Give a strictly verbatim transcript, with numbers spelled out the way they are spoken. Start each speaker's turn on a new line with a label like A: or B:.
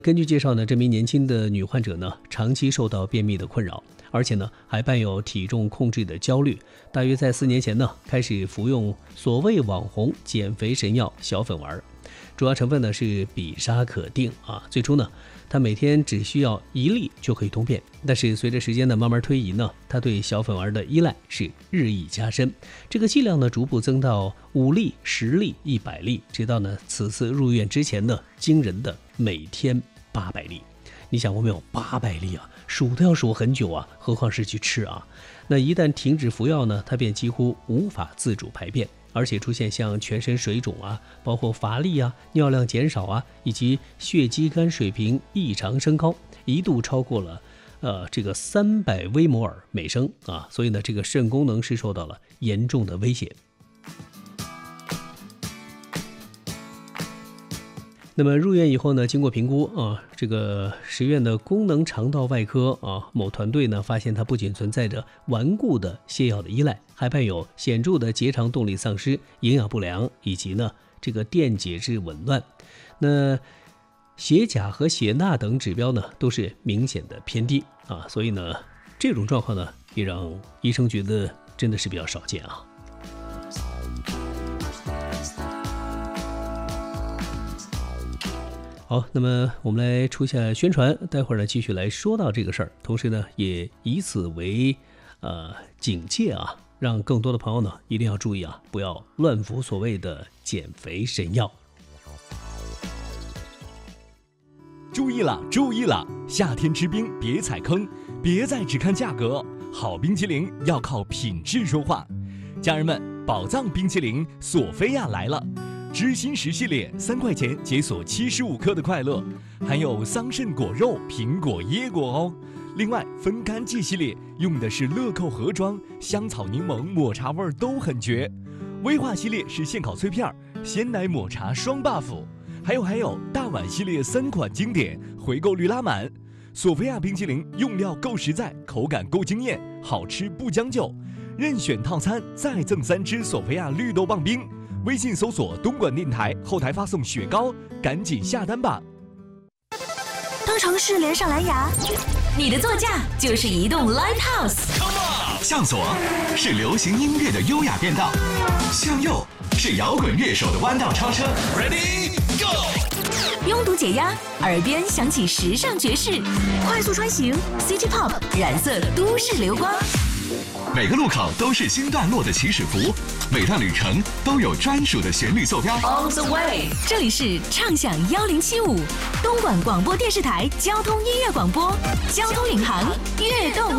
A: 根据介绍呢，这名年轻的女患者呢，长期受到便秘的困扰，而且呢，还伴有体重控制的焦虑。大约在四年前呢，开始服用所谓网红减肥神药小粉丸，主要成分呢是比沙可定啊。最初呢，她每天只需要一粒就可以通便，但是随着时间的慢慢推移呢，她对小粉丸的依赖是日益加深。这个剂量呢，逐步增到五粒、十粒、一百粒，直到呢此次入院之前呢，惊人的每天八百粒。你想过没有？八百粒啊，数都要数很久啊，何况是去吃啊？那一旦停止服药呢，他便几乎无法自主排便，而且出现像全身水肿啊，包括乏力啊、尿量减少啊，以及血肌酐水平异常升高，一度超过了呃这个三百微摩尔每升啊，所以呢，这个肾功能是受到了严重的威胁。那么入院以后呢，经过评估啊，这个实院的功能肠道外科啊某团队呢发现，它不仅存在着顽固的泻药的依赖，还伴有显著的结肠动力丧失、营养不良以及呢这个电解质紊乱。那血钾和血钠等指标呢都是明显的偏低啊，所以呢这种状况呢也让医生觉得真的是比较少见啊。好，那么我们来出一下宣传，待会儿呢继续来说到这个事儿，同时呢也以此为呃警戒啊，让更多的朋友呢一定要注意啊，不要乱服所谓的减肥神药。
B: 注意了，注意了！夏天吃冰别踩坑，别再只看价格，好冰淇淋要靠品质说话。家人们，宝藏冰淇淋索菲亚来了！知心十系列三块钱解锁七十五克的快乐，含有桑葚果肉、苹果、椰果哦。另外，分干季系列用的是乐扣盒装，香草、柠檬、抹茶味都很绝。威化系列是现烤脆片，鲜奶抹茶双 buff。还有还有，大碗系列三款经典，回购率拉满。索菲亚冰淇淋用料够实在，口感够惊艳，好吃不将就。任选套餐再赠三支索菲亚绿豆棒冰。微信搜索东莞电台，后台发送雪糕，赶紧下单吧。
C: 当城市连上蓝牙，你的座驾就是移动 Live House。
D: 向左是流行音乐的优雅变道，向右是摇滚乐手的弯道超车。Ready Go！
C: 拥堵解压，耳边响起时尚爵士，快速穿行 City Pop 染色都市流光。
D: 每个路口都是新段落的起始符，每段旅程都有专属的旋律坐标。
C: On the way， 这里是畅享一零七五东莞广播电视台交通音乐广播，交通领航，悦动